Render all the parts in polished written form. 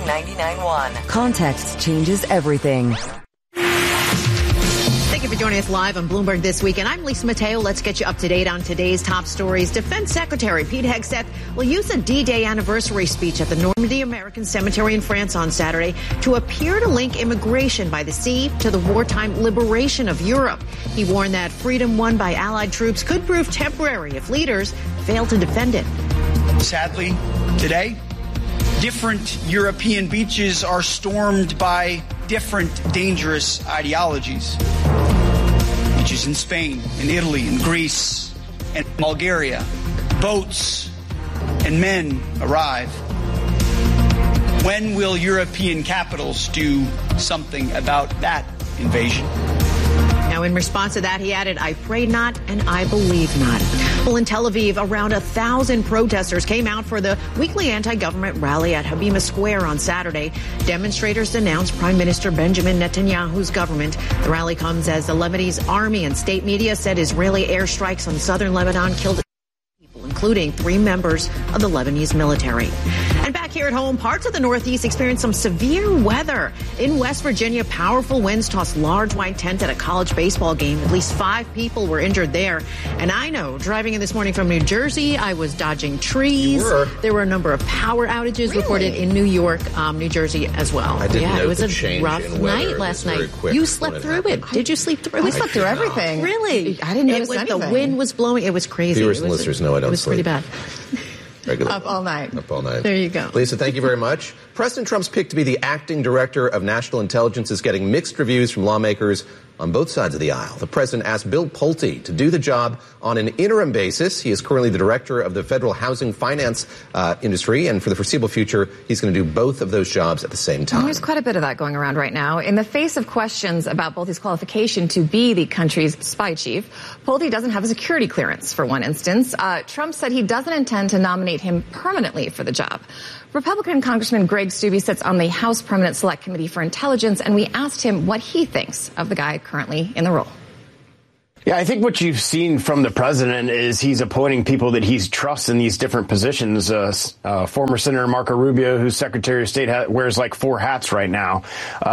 99.1. Context changes everything. Thank you for joining us live on Bloomberg This Week. And I'm Lisa Mateo. Let's get you up to date on today's top stories. Defense Secretary Pete Hegseth will use a D-Day anniversary speech at the Normandy American Cemetery in France on Saturday to appear to link immigration by the sea to the wartime liberation of Europe. He warned that freedom won by Allied troops could prove temporary if leaders fail to defend it. Sadly, today, different European beaches are stormed by different dangerous ideologies. Beaches in Spain, in Italy, in Greece, and Bulgaria. Boats and men arrive. When will European capitals do something about that invasion? Now, in response to that, he added, I pray not and I believe not. Well, in Tel Aviv, around 1,000 protesters came out for the weekly anti-government rally at Habima Square on Saturday. Demonstrators denounced Prime Minister Benjamin Netanyahu's government. The rally comes as the Lebanese army and state media said Israeli airstrikes on southern Lebanon killed people, including 3 members of the Lebanese military. And back here at home, parts of the Northeast experienced some severe weather. In West Virginia, powerful winds tossed large white tent at a college baseball game. At least 5 people were injured there. And I know, driving in this morning from New Jersey, I was dodging trees. There were a number of power outages reported in New York, New Jersey as well. I didn't it was a change rough in weather. night last night. Quick You slept through it. Did you sleep through it? We slept through everything. Really? I didn't notice anything. The wind was blowing. It was crazy. Viewers and listeners know I don't sleep. It was pretty bad. Regularly. Up all night. Up all night. There you go. Lisa, thank you very much. President Trump's pick to be the acting director of national intelligence is getting mixed reviews from lawmakers on both sides of the aisle. The president asked Bill Pulte to do the job on an interim basis. He is currently the director of the federal housing finance industry, and for the foreseeable future, he's going to do both of those jobs at the same time. There's quite a bit of that going around right now. In the face of questions about Pulte's qualification to be the country's spy chief, Pulte doesn't have a security clearance, for one instance. Trump said he doesn't intend to nominate him permanently for the job. Republican Congressman Greg Steube sits on the House Permanent Select Committee for Intelligence, and we asked him what he thinks of the guy currently in the role. Yeah, I think what you've seen from the president is he's appointing people that he trusts in these different positions. Former Senator Marco Rubio, who's Secretary of State, wears like 4 hats right now.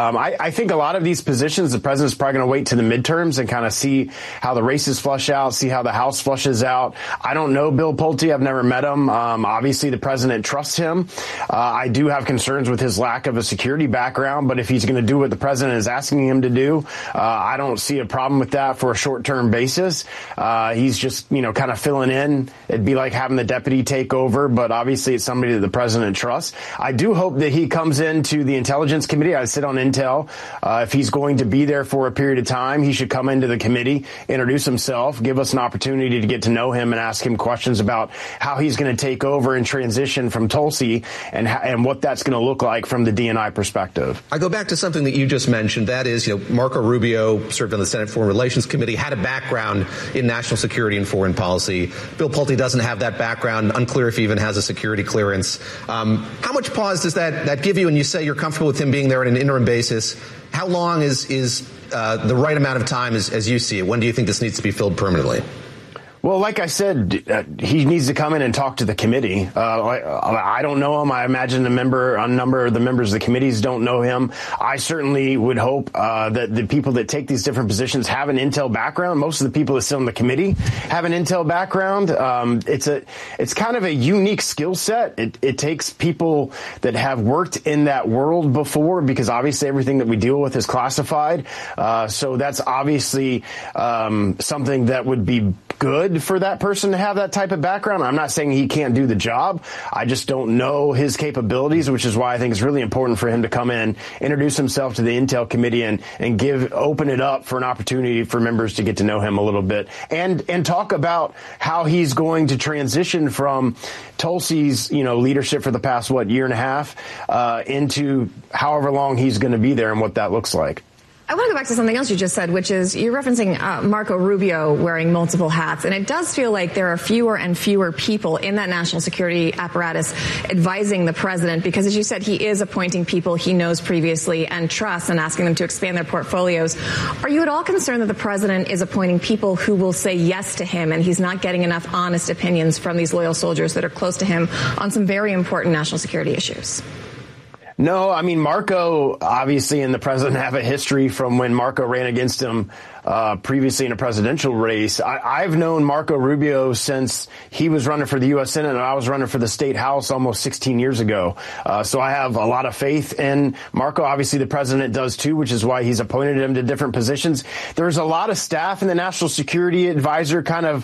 I think a lot of these positions, the president's probably going to wait to the midterms and kind of see how the races flush out, see how the House flushes out. I don't know Bill Pulte. I've never met him. Obviously, the president trusts him. I do have concerns with his lack of a security background, but if he's going to do what the president is asking him to do, I don't see a problem with that for a short-term basis. He's just, kind of filling in. It'd be like having the deputy take over, but obviously it's somebody that the president trusts. I do hope that he comes into the Intelligence Committee. I sit on Intel. If he's going to be there for a period of time, he should come into the committee, introduce himself, give us an opportunity to get to know him and ask him questions about how he's going to take over and transition from Tulsi and what that's going to look like from the DNI perspective. I go back to something that you just mentioned. That is, Marco Rubio served on the Senate Foreign Relations Committee, had a background in national security and foreign policy. Bill Pulte doesn't have that background. Unclear if he even has a security clearance. How much pause does that give you? And you say you're comfortable with him being there on an interim basis. How long is the right amount of time as you see it? When do you think this needs to be filled permanently? Well, like I said, he needs to come in and talk to the committee. I don't know him. I imagine a number of the members of the committees don't know him. I certainly would hope that the people that take these different positions have an intel background. Most of the people that sit on the committee have an intel background. It's kind of a unique skill set. It takes people that have worked in that world before, because obviously everything that we deal with is classified. So that's obviously something that would be good for that person to have that type of background. I'm not saying he can't do the job. I just don't know his capabilities, which is why I think it's really important for him to come in, introduce himself to the Intel Committee and open it up for an opportunity for members to get to know him a little bit and talk about how he's going to transition from Tulsi's, leadership for the past, year and a half, into however long he's going to be there and what that looks like. I want to go back to something else you just said, which is you're referencing Marco Rubio wearing multiple hats. And it does feel like there are fewer and fewer people in that national security apparatus advising the president, because, as you said, he is appointing people he knows previously and trusts and asking them to expand their portfolios. Are you at all concerned that the president is appointing people who will say yes to him and he's not getting enough honest opinions from these loyal soldiers that are close to him on some very important national security issues? No, I mean, Marco, obviously, and the president have a history from when Marco ran against him previously in a presidential race. I've known Marco Rubio since he was running for the U.S. Senate and I was running for the state house almost 16 years ago. So I have a lot of faith in Marco. Obviously, the president does too, which is why he's appointed him to different positions. There's a lot of staff in the National Security Advisor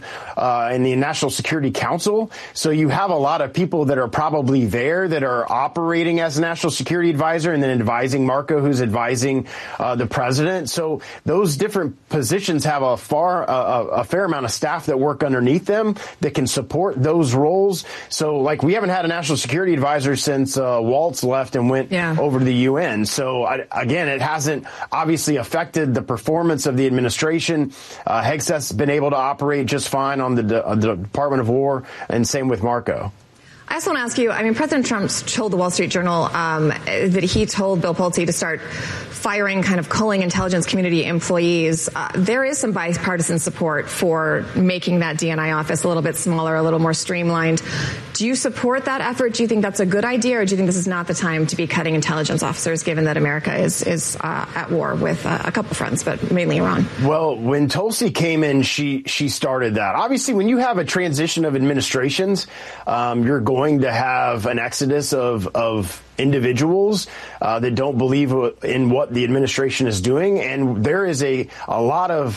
in the National Security Council. So you have a lot of people that are probably there that are operating as a National Security Advisor and then advising Marco, who's advising the president. So those different positions have a fair amount of staff that work underneath them that can support those roles. So, like, we haven't had a National Security Advisor since Waltz left and went over to the UN. So, again, it hasn't obviously affected the performance of the administration. Hegseth's been able to operate just fine on the Department of War, and same with Marco. I also want to ask you, I mean, President Trump told the Wall Street Journal that he told Bill Pulte to start firing kind of culling intelligence community employees. There is some bipartisan support for making that DNI office a little bit smaller, a little more streamlined. Do you support that effort? Do you think that's a good idea, or do you think this is not the time to be cutting intelligence officers, given that America is at war with a couple friends, but mainly Iran? Well, when Tulsi came in, she started that. Obviously, when you have a transition of administrations, you're going to have an exodus of individuals that don't believe in what the administration is doing. And there is a lot of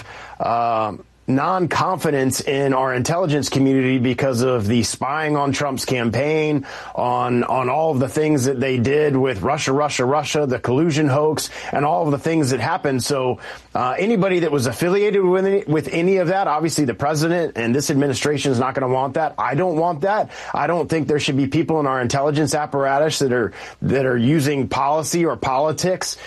non-confidence in our intelligence community because of the spying on Trump's campaign, on all of the things that they did with Russia, the collusion hoax, and all of the things that happened. So anybody that was affiliated with any of that, obviously the president and this administration is not going to want that. I don't want that. I don't think there should be people in our intelligence apparatus that are using policy or politics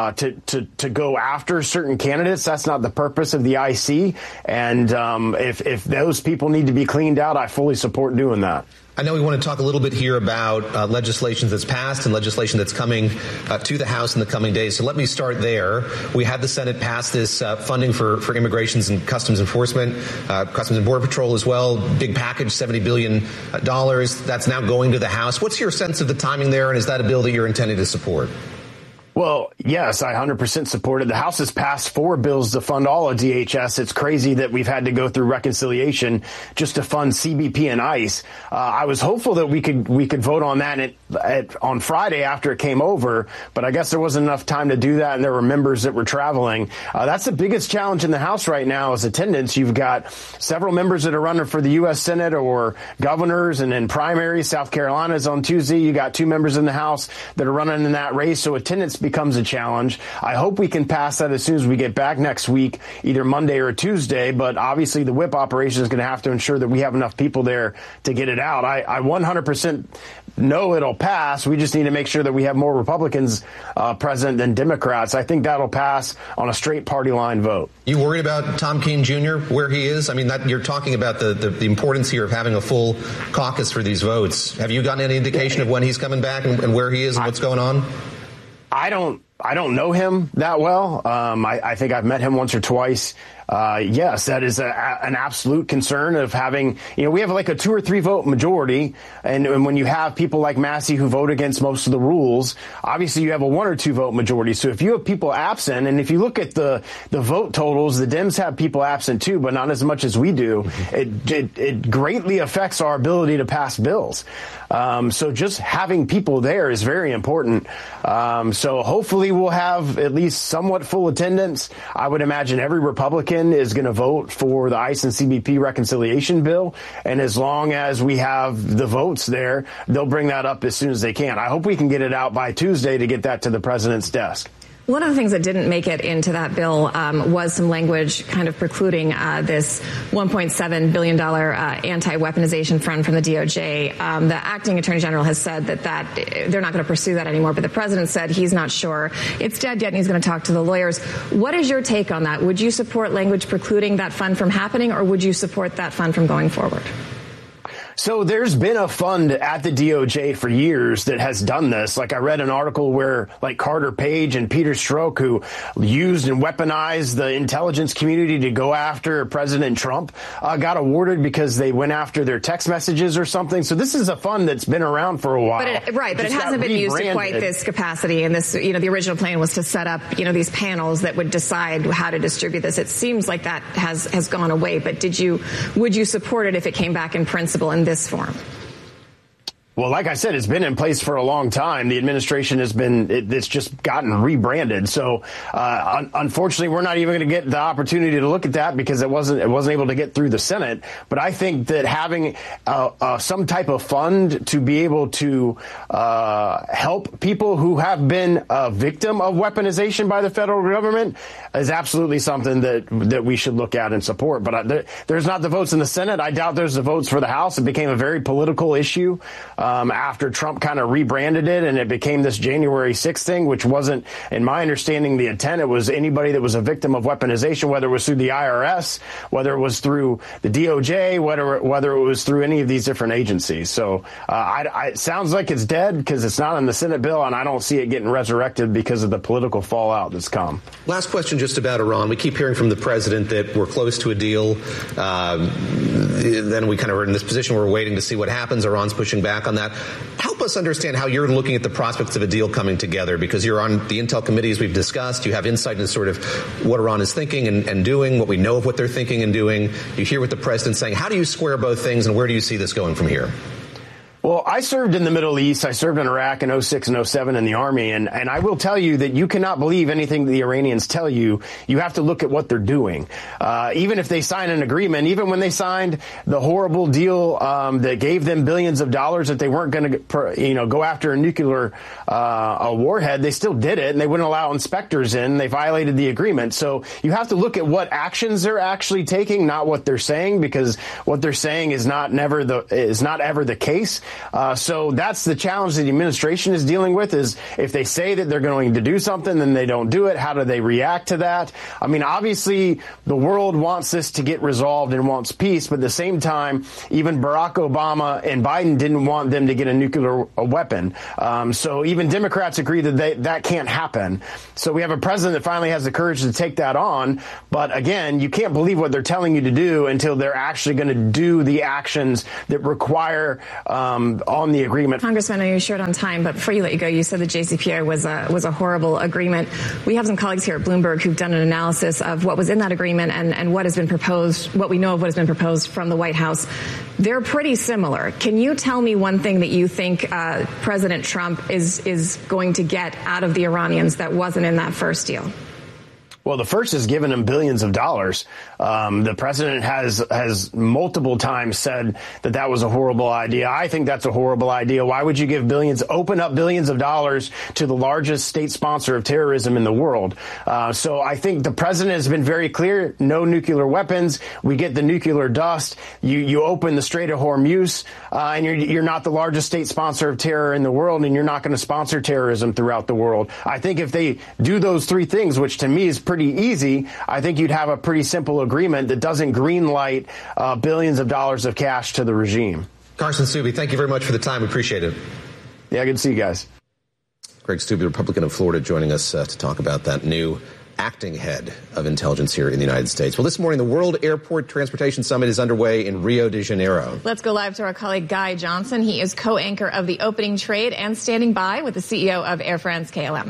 to go after certain candidates. That's not the purpose of the IC. And if those people need to be cleaned out, I fully support doing that. I know we want to talk a little bit here about legislation that's passed and legislation that's coming to the House in the coming days. So let me start there. We had the Senate pass this funding for immigrations and customs enforcement, Customs and Border Patrol as well. Big package, $70 billion. That's now going to the House. What's your sense of the timing there, and is that a bill that you're intending to support? Well, yes, I 100% support it. The House has passed 4 bills to fund all of DHS. It's crazy that we've had to go through reconciliation just to fund CBP and ICE. I was hopeful that we could vote on that on Friday after it came over, but I guess there wasn't enough time to do that, and there were members that were traveling. That's the biggest challenge in the House right now is attendance. You've got several members that are running for the U.S. Senate or governors, and in primaries, South Carolina is on Tuesday. You got 2 members in the House that are running in that race, so attendance becomes a challenge. I hope we can pass that as soon as we get back next week, either Monday or Tuesday, but obviously the whip operation is going to have to ensure that we have enough people there to get it out. I 100% know it'll pass. We just need to make sure that we have more Republicans present than Democrats. I think that'll pass on a straight party line vote. You worried about Tom Kean Jr., where he is? I mean, you're talking about the importance here of having a full caucus for these votes. Have you gotten any indication of when he's coming back and where he is and what's going on? I don't know him that well. I think I've met him once or twice. Yes, that is an absolute concern of having, we have like a 2 or 3 vote majority. And when you have people like Massey who vote against most of the rules, obviously you have a 1 or 2 vote majority. So if you have people absent, and if you look at the vote totals, the Dems have people absent too, but not as much as we do. It greatly affects our ability to pass bills. So just having people there is very important. So hopefully we'll have at least somewhat full attendance. I would imagine every Republican is going to vote for the ICE and CBP reconciliation bill. And as long as we have the votes there, they'll bring that up as soon as they can. I hope we can get it out by Tuesday to get that to the president's desk. One of the things that didn't make it into that bill was some language kind of precluding this $1.7 billion anti-weaponization fund from the DOJ. The acting attorney general has said that they're not going to pursue that anymore, but the president said he's not sure it's dead yet and he's going to talk to the lawyers. What is your take on that? Would you support language precluding that fund from happening, or would you support that fund from going forward? So there's been a fund at the DOJ for years that has done this. Like I read an article where like Carter Page and Peter Strzok, who used and weaponized the intelligence community to go after President Trump, got awarded because they went after their text messages or something. So this is a fund that's been around for a while. But it hasn't been used to quite this capacity. And this, the original plan was to set up, these panels that would decide how to distribute this. It seems like that has gone away. But would you support it if it came back in principle in this form? Well, like I said, it's been in place for a long time. The administration it's just gotten rebranded. So, unfortunately, we're not even going to get the opportunity to look at that because it wasn't able to get through the Senate. But I think that having some type of fund to be able to help people who have been a victim of weaponization by the federal government is absolutely something that we should look at and support. But there's not the votes in the Senate. I doubt there's the votes for the House. It became a very political issue after Trump kind of rebranded it, and it became this January 6th thing, which wasn't, in my understanding, the intent. It was anybody that was a victim of weaponization, whether it was through the IRS, whether it was through the DOJ, whether it was through any of these different agencies. So it sounds like it's dead because it's not in the Senate bill, and I don't see it getting resurrected because of the political fallout that's come. Last question just about Iran. We keep hearing from the president that we're close to a deal. Then we kind of are in this position where we're waiting to see what happens. Iran's pushing back on that. Help us understand how you're looking at the prospects of a deal coming together, because you're on the intel committees we've discussed. You have insight into sort of what Iran is thinking and doing, what we know of what they're thinking and doing. You hear what the president's saying. How do you square both things, and where do you see this going from here? Well, I served in the Middle East. I served in Iraq in 06 and 07 in the Army. And I will tell you that you cannot believe anything the Iranians tell you. You have to look at what they're doing. Even if they sign an agreement, even when they signed the horrible deal that gave them billions of dollars that they weren't going to, go after a nuclear a warhead, they still did it, and they wouldn't allow inspectors in. They violated the agreement. So you have to look at what actions they're actually taking, not what they're saying, because what they're saying is not ever the case. So that's the challenge that the administration is dealing with, is if they say that they're going to do something, then they don't do it. How do they react to that? I mean, obviously, the world wants this to get resolved and wants peace. But at the same time, even Barack Obama and Biden didn't want them to get a nuclear weapon. So even Democrats agree that that can't happen. So we have a president that finally has the courage to take that on. But again, you can't believe what they're telling you to do until they're actually going to do the actions that require on the agreement. Congressman, I know you're short on time, but before you let you go, you said the JCPOA was a horrible agreement. We have some colleagues here at Bloomberg who've done an analysis of what was in that agreement and what has been proposed, what we know of what has been proposed from the White House. They're pretty similar. Can you tell me one thing that you think President Trump is going to get out of the Iranians that wasn't in that first deal? Well, the first is giving them billions of dollars. The president has multiple times said that was a horrible idea. I think that's a horrible idea. Why would you give open up billions of dollars to the largest state sponsor of terrorism in the world? So I think the president has been very clear: no nuclear weapons. We get the nuclear dust. You open the Strait of Hormuz, and you're not the largest state sponsor of terror in the world, and you're not going to sponsor terrorism throughout the world. I think if they do those three things, which to me is pretty easy, I think you'd have a pretty simple agreement that doesn't greenlight billions of dollars of cash to the regime. Carson Steube, thank you very much for the time. We appreciate it. Yeah, good to see you guys. Greg Steube, Republican of Florida, joining us to talk about that new acting head of intelligence here in the United States. Well, this morning, the World Airport Transportation Summit is underway in Rio de Janeiro. Let's go live to our colleague Guy Johnson. He is co-anchor of the opening trade and standing by with the CEO of Air France KLM.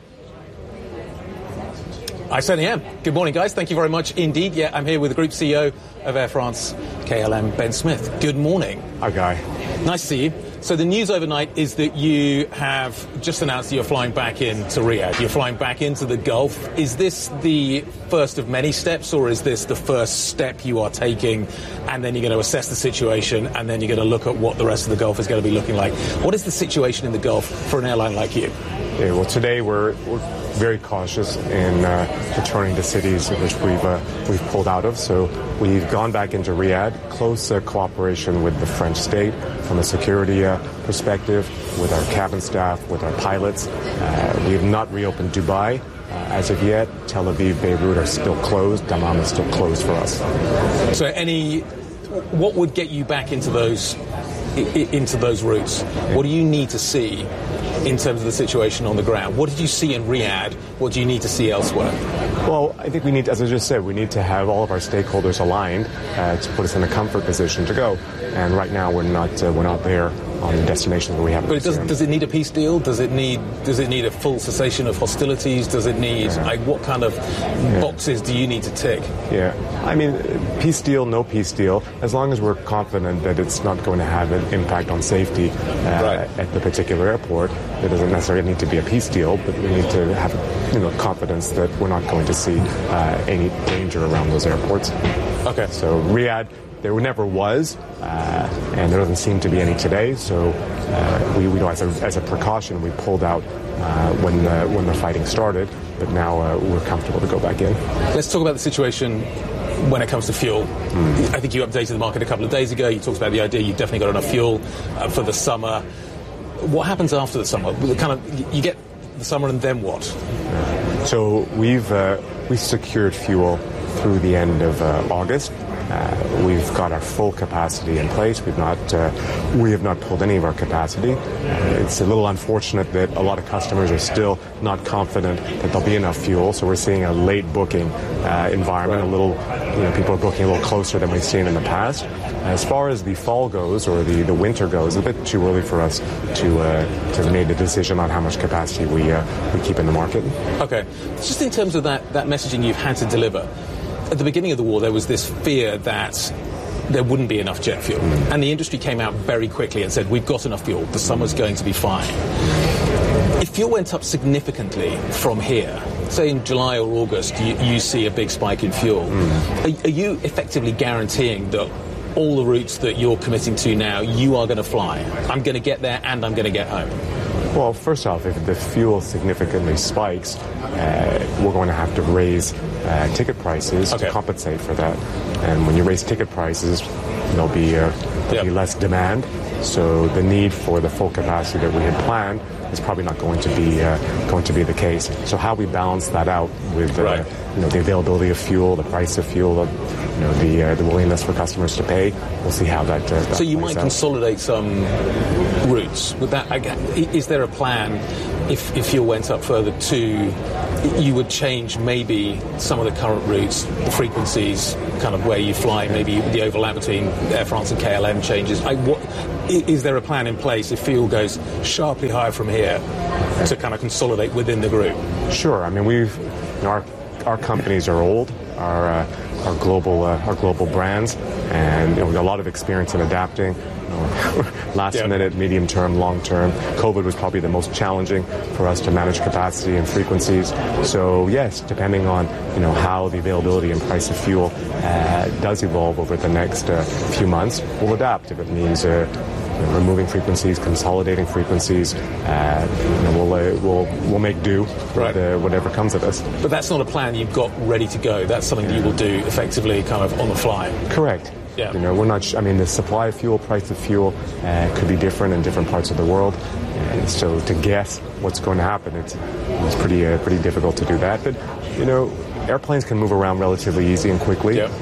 I certainly am. Good morning, guys. Thank you very much indeed. Yeah, I'm here with the Group CEO of Air France KLM, Ben Smith. Good morning. Hi, Guy. Nice to see you. So the news overnight is that you have just announced that you're flying back into Riyadh. You're flying back into the Gulf. Is this the first of many steps, or is this the first step you are taking, and then you're going to assess the situation, and then you're going to look at what the rest of the Gulf is going to be looking like? What is the situation in the Gulf for an airline like you? Yeah, well, today we're very cautious in returning to cities which we've pulled out of. So we've gone back into Riyadh, close cooperation with the French state from a security perspective, with our cabin staff, with our pilots. We have not reopened Dubai as of yet. Tel Aviv, Beirut are still closed. Dammam is still closed for us. So any what would get you back into those routes? What do you need to see in terms of the situation on the ground? What did you see in Riyadh? What do you need to see elsewhere? Well, I think we need, as I just said, we need to have all of our stakeholders aligned to put us in a comfort position to go. And right now, we're not there on the destination that we have. But does it need a peace deal? Does it need a full cessation of hostilities? Does it need what kind of boxes do you need to tick? Yeah, I mean, peace deal, no peace deal. As long as we're confident that it's not going to have an impact on safety at the particular airport, there doesn't necessarily need to be a peace deal. But we need to have confidence that we're not going to see any danger around those airports. Okay. So Riyadh, there never was, and there doesn't seem to be any today. So we as a precaution, we pulled out when the fighting started. But now we're comfortable to go back in. Let's talk about the situation when it comes to fuel. I think you updated the market a couple of days ago. You talked about the idea you've definitely got enough fuel for the summer. What happens after the summer? You get the summer, and then what? So we've secured fuel through the end of August. We've got our full capacity in place. We have not pulled any of our capacity. It's a little unfortunate that a lot of customers are still not confident that there'll be enough fuel. So we're seeing a late booking environment. People are booking a little closer than we've seen in the past. As far as the fall goes, or the winter goes, it's a bit too early for us to have made a decision on how much capacity we keep in the market. Okay, just in terms of that messaging you've had to deliver. At the beginning of the war, there was this fear that there wouldn't be enough jet fuel. And the industry came out very quickly and said, we've got enough fuel, the summer's going to be fine. If fuel went up significantly from here, say in July or August, you see a big spike in fuel, are you effectively guaranteeing that all the routes that you're committing to now, you are going to fly? I'm going to get there and I'm going to get home. Well, first off, if the fuel significantly spikes, we're going to have to raise ticket prices to compensate for that. And when you raise ticket prices, there'll be less demand. So the need for the full capacity that we had planned is probably not going to be the case. So how we balance that out with the availability of fuel, the price of fuel, the willingness for customers to pay, we'll see how that. So you might consolidate some routes. With that, is there a plan? If fuel went up further too, you would change maybe some of the current routes, the frequencies, kind of where you fly, maybe the overlap between Air France and KLM changes. Is there a plan in place if fuel goes sharply higher from here to kind of consolidate within the group? Sure. I mean, our companies are old, our global brands, and we've got a lot of experience in adapting. Last minute, medium term, long term. COVID was probably the most challenging for us to manage capacity and frequencies. So yes, depending on how the availability and price of fuel does evolve over the next few months, we'll adapt. If it means removing frequencies, consolidating frequencies, we'll make do with whatever comes of us. But that's not a plan you've got ready to go. That's something that you will do effectively, kind of on the fly. Correct. Yeah. We're not. The supply of fuel, price of fuel, could be different in different parts of the world. So to guess what's going to happen, it's pretty difficult to do that. But airplanes can move around relatively easy and quickly. Yep.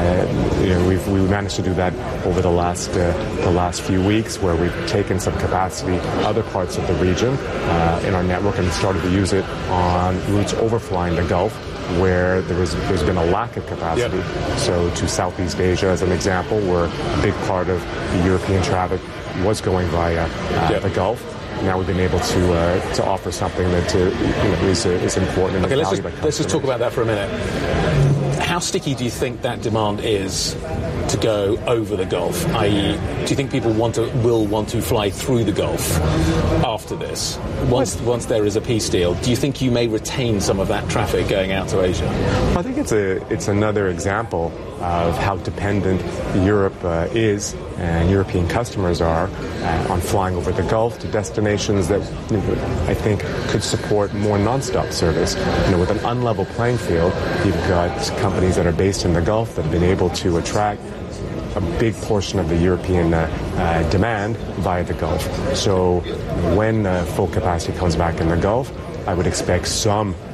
We've managed to do that over the last few weeks, where we've taken some capacity other parts of the region in our network and started to use it on routes overflying the Gulf, where there's been a lack of capacity. Yep. So to Southeast Asia, as an example, where a big part of the European traffic was going via the Gulf. Now we've been able to offer something that is important. Okay, let's just talk about that for a minute. How sticky do you think that demand is to go over the Gulf? I.e., do you think people will want to fly through the Gulf after this? Once there is a peace deal, do you think you may retain some of that traffic going out to Asia? I think it's another example of how dependent Europe is and European customers are on flying over the Gulf to destinations that I think could support more nonstop service. With an unlevel playing field, you've got companies that are based in the Gulf that have been able to attract a big portion of the European demand via the Gulf. So when full capacity comes back in the Gulf, I would expect some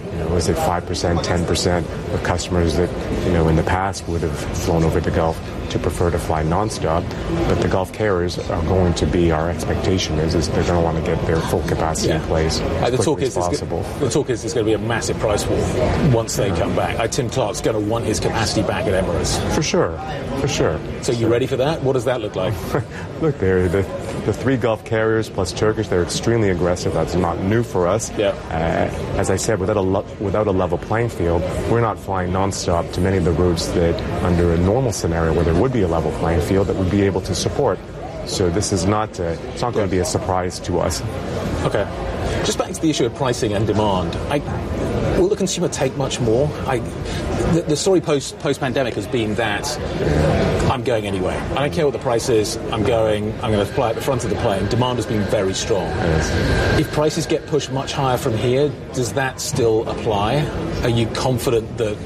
Was it 5%, 10% of customers that, in the past would have flown over the Gulf to prefer to fly nonstop? But the Gulf carriers are going to be, our expectation is they're going to want to get their full capacity in place as quickly as possible. The talk is there's going to be a massive price war once they come back. Tim Clark's going to want his capacity back at Emirates. For sure. So you ready for that? What does that look like? Look, the three Gulf carriers plus Turkish, they're extremely aggressive. That's not new for us. Yeah. As I said, without a level playing field, we're not flying nonstop to many of the routes that under a normal scenario where there would be a level playing field that would be able to support. So this is not it's not going to be a surprise to us. Okay. Just back to the issue of pricing and demand. Will the consumer take much more? The story post-pandemic has been that I'm going anyway. I don't care what the price is. I'm going to fly at the front of the plane. Demand has been very strong. Yes. If prices get pushed much higher from here, does that still apply? Are you confident that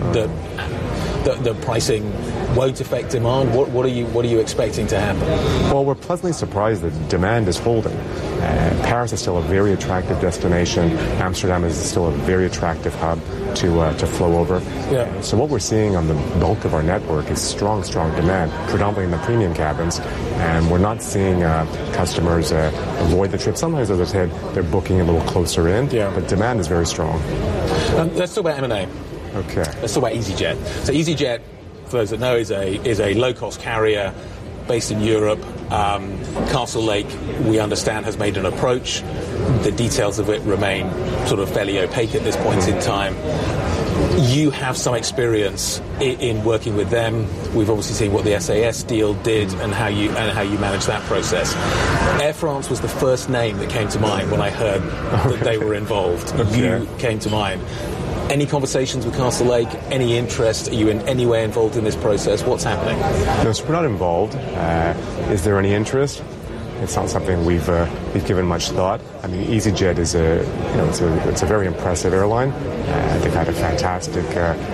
the pricing won't affect demand? What are you expecting to happen? Well, we're pleasantly surprised that demand is holding. Paris is still a very attractive destination. Amsterdam is still a very attractive hub to flow over. Yeah. So what we're seeing on the bulk of our network is strong demand, predominantly in the premium cabins. And we're not seeing customers avoid the trip. Sometimes, as I said, they're booking a little closer in, but demand is very strong. Let's talk about M&A. Okay. Let's talk about EasyJet. So EasyJet, for those that know, is a low-cost carrier based in Europe. Castle Lake, we understand, has made an approach. The details of it remain sort of fairly opaque at this point in time. You have some experience in working with them. We've obviously seen what the SAS deal did and how you managed that process. Air France was the first name that came to mind when I heard that they were involved. Okay. You came to mind. Any conversations with Castle Lake? Any interest? Are you in any way involved in this process? What's happening? No, so we're not involved. Is there any interest? It's not something we've given much thought. I mean, EasyJet is it's a very impressive airline. They've had a fantastic,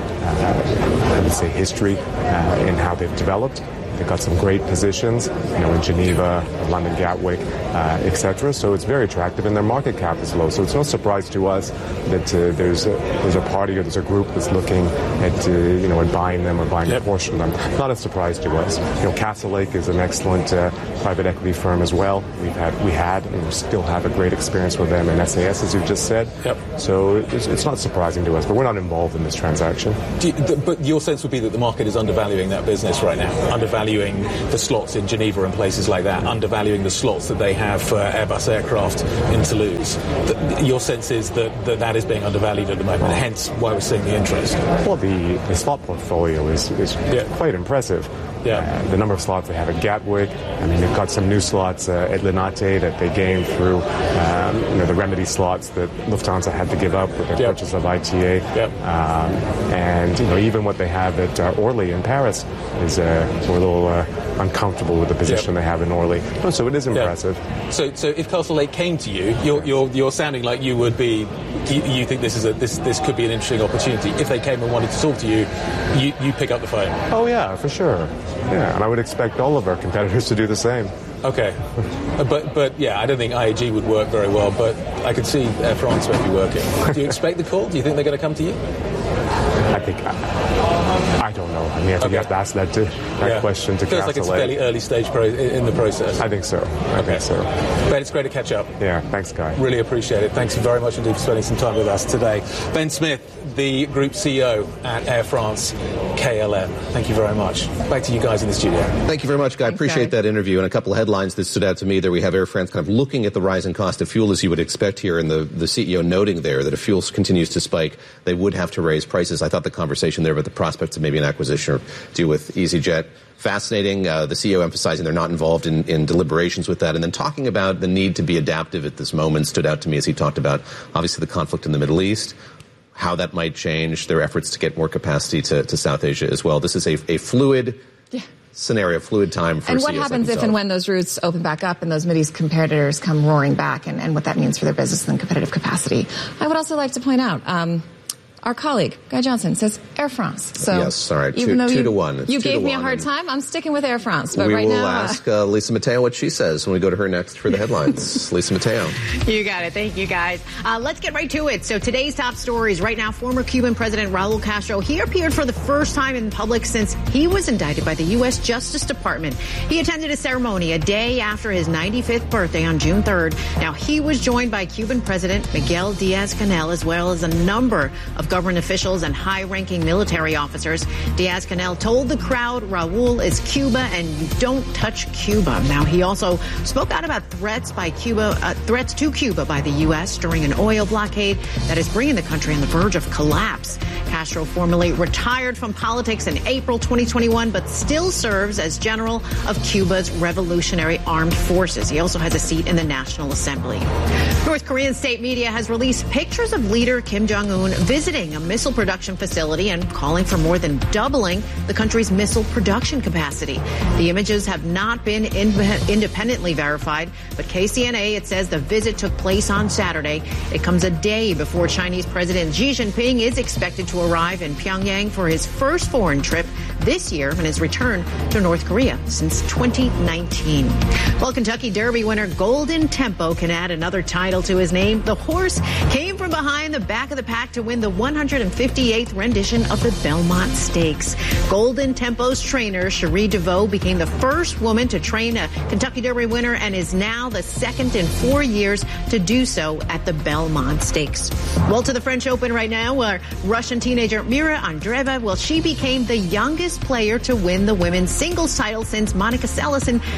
I would say, history in how they've developed. They've got some great positions, in Geneva, London Gatwick, etc. So it's very attractive, and their market cap is low. So it's no surprise to us that there's a party or there's a group that's looking at at buying them or buying a portion of them. Not a surprise to us. Castle Lake is an excellent private equity firm as well. We had and we still have a great experience with them in SAS, as you just said. Yep. So it's not surprising to us, but we're not involved in this transaction. But your sense would be that the market is undervaluing that business right now, undervaluing the slots in Geneva and places like that, undervaluing the slots that they have for Airbus aircraft in Toulouse. Your sense is that is being undervalued at the moment, hence why we're seeing the interest. Well, the slot portfolio is quite impressive. Yeah. The number of slots they have at Gatwick. I mean, they've got some new slots at Linate that they gained through, the remedy slots that Lufthansa had to give up with their purchase of ITA. Yep. And even what they have at Orly in Paris is we're a little uncomfortable with the position they have in Orly. So it is impressive. So if Castle Lake came to you, you're sounding like you would be. You think this could be an interesting opportunity. If they came and wanted to talk to you, you pick up the phone. Oh yeah, for sure. Yeah, and I would expect all of our competitors to do the same. Okay, but yeah, I don't think IAG would work very well, but I could see Air France maybe working. Do you expect the call? Do you think they're going to come to you? I don't know. I mean, I think you have to ask that question to Castle Lake. Feels like it's a fairly early stage in the process. I think so. I think so. Ben, it's great to catch up. Yeah, thanks, Guy. Really appreciate it. Thanks very much indeed for spending some time with us today. Ben Smith, the Group CEO at Air France KLM. Thank you very much. Back to you guys in the studio. Thank you very much, Guy. I appreciate that interview. And a couple of headlines that stood out to me there. We have Air France kind of looking at the rising cost of fuel, as you would expect here, and the CEO noting there that if fuel continues to spike, they would have to raise prices. I thought the conversation there about the prospects of maybe an acquisition or deal with EasyJet, fascinating. The CEO emphasizing they're not involved in deliberations with that, and then talking about the need to be adaptive at this moment stood out to me as he talked about obviously the conflict in the Middle East, how that might change their efforts to get more capacity to South Asia as well. This is a fluid scenario, fluid time for And CEOs what happens if and when those routes open back up and those Mideast competitors come roaring back, and what that means for their business and competitive capacity. I would also like to point out, our colleague, Guy Johnson, says Air France. So yes, all right. Even though two to one. You gave me a hard time, I'm sticking with Air France. But we right will now, ask Lisa Mateo what she says when we go to her next for the headlines. Lisa Mateo. You got it. Thank you, guys. Let's get right to it. So today's top stories. Right now, former Cuban President Raul Castro, he appeared for the first time in public since he was indicted by the U.S. Justice Department. He attended a ceremony a day after his 95th birthday on June 3rd. Now, he was joined by Cuban President Miguel Diaz-Canel, as well as a number of government officials and high-ranking military officers. Diaz-Canel told the crowd Raul is Cuba and you don't touch Cuba. Now, he also spoke out about threats to Cuba by the U.S. during an oil blockade that is bringing the country on the verge of collapse. Castro formally retired from politics in April 2021, but still serves as general of Cuba's Revolutionary Armed Forces. He also has a seat in the National Assembly. North Korean state media has released pictures of leader Kim Jong-un visiting a missile production facility and calling for more than doubling the country's missile production capacity. The images have not been independently verified, but KCNA, it says the visit took place on Saturday. It comes a day before Chinese President Xi Jinping is expected to arrive in Pyongyang for his first foreign trip this year and his return to North Korea since 2019. Well, Kentucky Derby winner Golden Tempo can add another title to his name. The horse came from behind the back of the pack to win the 158th rendition of the Belmont Stakes. Golden Tempo's trainer, Cherie DeVoe, became the first woman to train a Kentucky Derby winner and is now the second in 4 years to do so at the Belmont Stakes. Well, to the French Open right now, where Russian teenager Mira Andreeva, well, she became the youngest player to win the women's singles title since Monica Seles in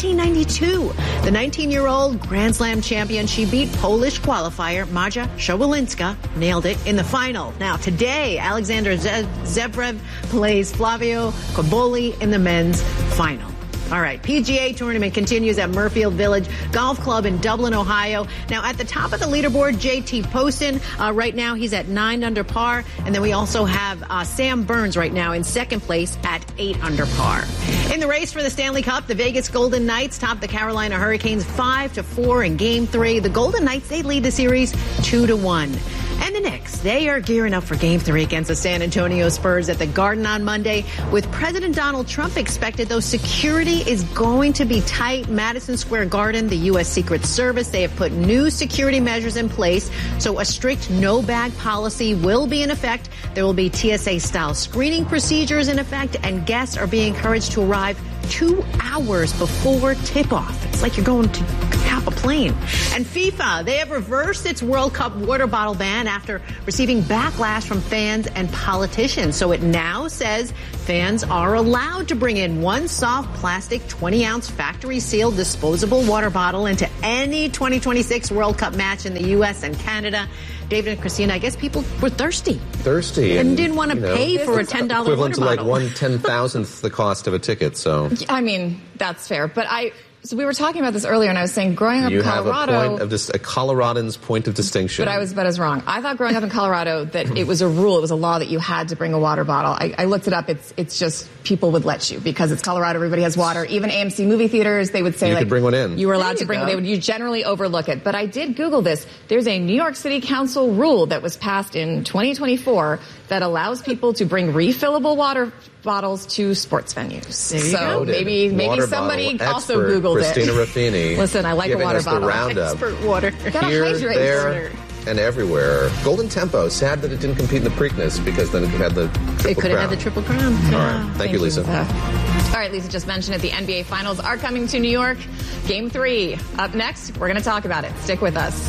1992. The 19-year-old Grand Slam champion, she beat Polish qualifier Maja Shawalinska, nailed it in the final. Now, today, Alexander Zverev plays Flavio Cobolli in the men's final. All right, PGA tournament continues at Murfield Village Golf Club in Dublin, Ohio. Now, at the top of the leaderboard, JT Poston. Right now, he's at 9 under par. And then we also have Sam Burns right now in second place at 8 under par. In the race for the Stanley Cup, the Vegas Golden Knights topped the Carolina Hurricanes 5-4 in Game 3. The Golden Knights, they lead the series 2-1. And the Knicks, they are gearing up for Game 3 against the San Antonio Spurs at the Garden on Monday. With President Donald Trump expected, though, security is going to be tight. Madison Square Garden, the U.S. Secret Service, they have put new security measures in place. So a strict no-bag policy will be in effect. There will be TSA-style screening procedures in effect, and guests are being encouraged to arrive 2 hours before tip-off. It's like you're going to hop a plane. And FIFA, they have reversed its World Cup water bottle ban after receiving backlash from fans and politicians. So it now says fans are allowed to bring in one soft plastic 20-ounce factory-sealed disposable water bottle into any 2026 World Cup match in the U.S. and Canada. David and Christina, I guess people were thirsty. And didn't want to pay for a $10 water bottle. Equivalent to like 1/10,000th the cost of a ticket, so. I mean, that's fair. But so we were talking about this earlier, and I was saying growing up in Colorado. You have a Coloradan's point of distinction. But I was about as wrong. I thought growing up in Colorado that it was a rule, it was a law that you had to bring a water bottle. I looked it up. It's just people would let you because it's Colorado. Everybody has water. Even AMC movie theaters, they would say you could bring one in. You were allowed to bring one. You generally overlook it. But I did Google this. There's a New York City Council rule that was passed in 2024 that allows people to bring refillable water bottles to sports venues. So maybe somebody also Googled Christina it. Raffini. Listen, I like a water bottle. Expert water. Here, there, and everywhere. Golden Tempo. Sad that it didn't compete in the Preakness because then it had the Triple Crown. It could have had the Triple Crown. All right. Thank you, Lisa. All right, Lisa just mentioned it. The NBA Finals are coming to New York. Game 3. Up next, we're going to talk about it. Stick with us.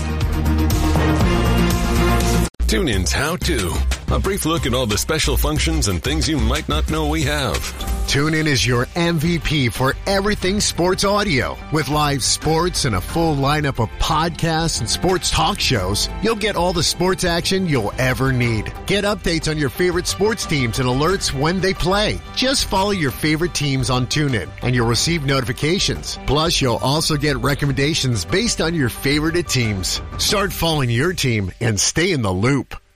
TuneIn's How To. A brief look at all the special functions and things you might not know we have. TuneIn is your MVP for everything sports audio. With live sports and a full lineup of podcasts and sports talk shows, you'll get all the sports action you'll ever need. Get updates on your favorite sports teams and alerts when they play. Just follow your favorite teams on TuneIn, and you'll receive notifications. Plus, you'll also get recommendations based on your favorite teams. Start following your team and stay in the loop.